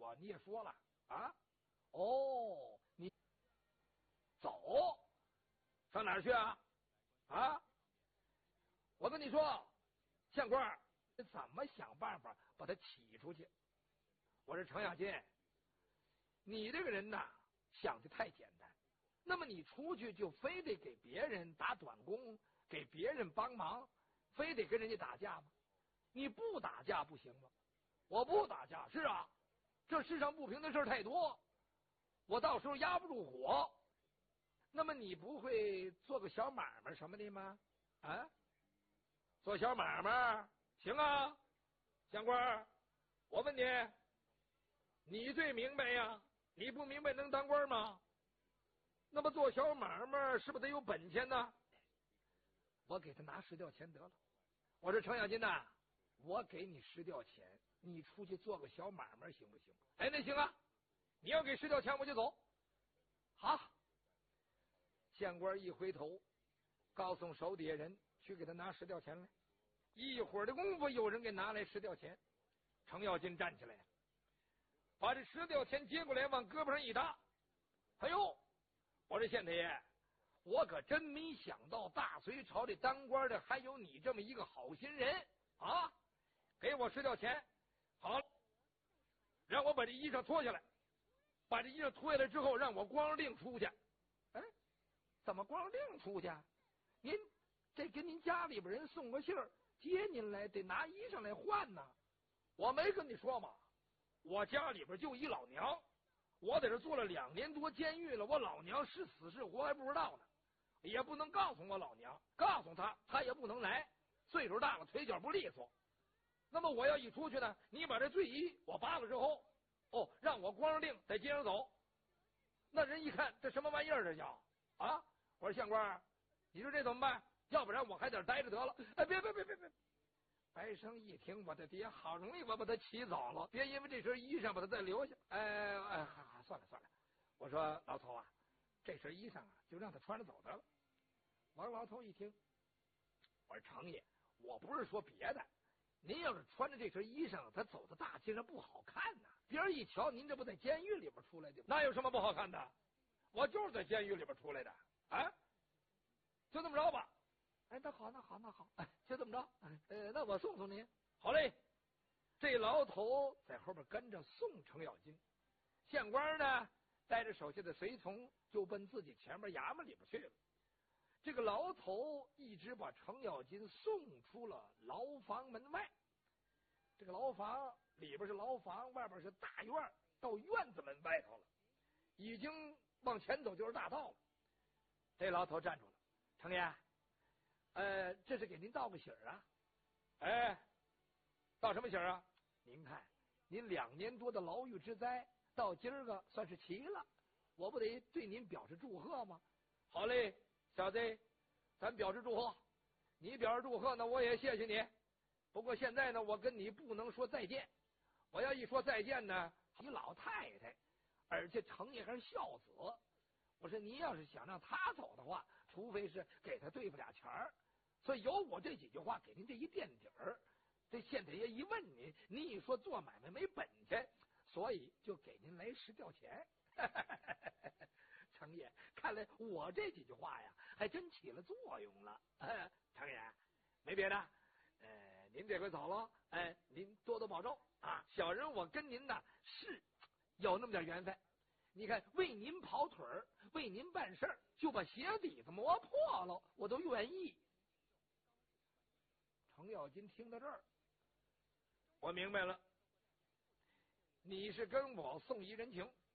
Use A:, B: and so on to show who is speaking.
A: 我，你也说了啊？哦，你走上哪儿去啊？啊！我跟你说，县官，怎么想办法把他起出去？我说程咬金，你这个人呐，想的太简单。那么你出去就非得给别人打短工，给别人帮忙，非得跟人家打架吗？你不打架不行吗？我不打架，是啊，这世上不平的事太多，我到时候压不住火。那么你不会做个小买卖什么的吗？啊，做小买卖行啊，县官，我问你，你最明白呀？你不明白能当官吗？那么做小买卖是不是得有本钱呢？我给他拿10吊钱得了。我说程咬金呐，我给你10吊钱，你出去做个小买卖行不行？哎，那行啊，你要给10吊钱我就走。好，县官一回头，告诉手底下人去给他拿10吊钱来。一会儿的功夫，有人给拿来10吊钱。程咬金站起来，把这10吊钱接过来，往胳膊上一搭。哎呦！我说县太爷，我可真没想到大隋朝里当官的还有你这么一个好心人啊！给我10吊钱，好，让我把这衣裳脱下来，把这衣裳脱下来之后，让我光腚出去。哎，怎么光腚出去？您这跟您家里边人送个信儿接您来，得拿衣裳来换呢。我没跟你说吗？我家里边就一老娘。我在这坐了2年多监狱了，我老娘是死是活还不知道呢，也不能告诉我老娘，告诉她也不能来，岁数大了，腿脚不利索。那么我要一出去呢，你把这罪衣我扒了之后，哦，让我光着腚在街上走，那人一看这什么玩意儿这叫啊？我说县官，你说这怎么办？要不然我还得待着得了。哎，别！白生一听，我的爹，好容易我把他起走了，别因为这身衣裳把他再留下。算了，我说老头啊，这身衣裳啊，就让他穿着走得了。王老头一听，我说程爷，我不是说别的，您要是穿着这身衣裳，他走到大街上不好看呐，别人一瞧您这不在监狱里边出来的，那有什么不好看的？我就是在监狱里边出来的啊，就这么着吧。哎，那好，哎，就这么着。那我送送您。好嘞。这老头在后边跟着送程咬金，县官呢带着手下的随从就奔自己前面衙门里边去了。这个老头一直把程咬金送出了牢房门外。这个牢房里边是牢房，外边是大院，到院子门外头了，已经往前走就是大道了。这老头站住了，程爷。这是给您道个喜儿啊！哎，道什么喜儿啊？您看，您2年多的牢狱之灾，到今儿个算是齐了，我不得对您表示祝贺吗？好嘞，小子，咱表示祝贺。你表示祝贺呢，我也谢谢你。不过现在呢，我跟你不能说再见。我要一说再见呢，你老太太，而且程爷还是孝子。我说你要是想让他走的话，除非是给他对付俩钱儿。所以有我这几句话给您这一垫底儿，这县太爷一问你，你一说做买卖没本钱，所以就给您来10吊钱。程爷，看来我这几句话呀，还真起了作用了。程爷，没别的，您这回走了，您多多保重啊！小人我跟您呢是有那么点缘分。你看，为您跑腿儿，为您办事儿，就把鞋底子磨破了，我都愿意。程咬金听到这儿，我明白了，你是跟我送一人情，